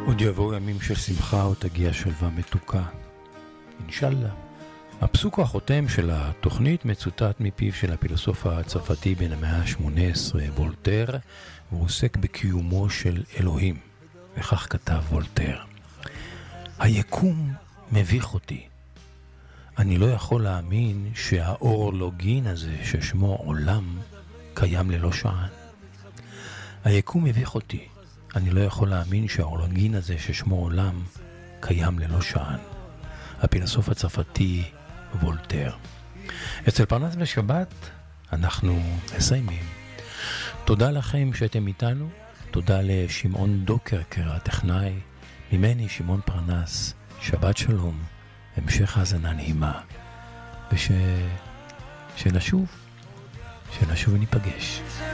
עוד יבואו ימים של שמחה, עוד תגיע שלווה מתוקה. אינשאללה. הפסוק החותם של התוכנית מצוטט מפיו של הפילוסוף הצרפתי בן המאה ה-18, וולטר, והוא עוסק בקיומו של אלוהים. וכך כתב וולטר: היקום מביך אותי. אני לא יכול להאמין שהאורלוגין הזה ששמו עולם קיים ללא שען. היקום מביך אותי. אני לא יכול להאמין שהאורלוגין הזה ששמו עולם קיים ללא שען. הפילוסוף הצרפתי וולטר. אצל פרנס בשבת אנחנו מסיימים. תודה לכם שאתם איתנו. תודה לשמעון דוקרקר הטכנאי. ממני שמעון פרנס. שבת שלום. המשך האזנה נעימה. שנשוב וניפגש.